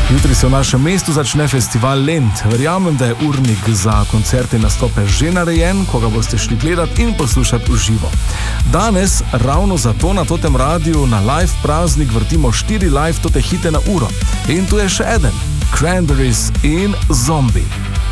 Jutri se v našem mestu začne festival Lent. Verjamem, da je urnik za koncerte in nastope že narejen, ko ga boste šli gledati in poslušati v živo. Danes, ravno zato na totem radiju na live praznik vrtimo 4 live tote hite na uro. In tu je še eden, Cranberries in Zombie.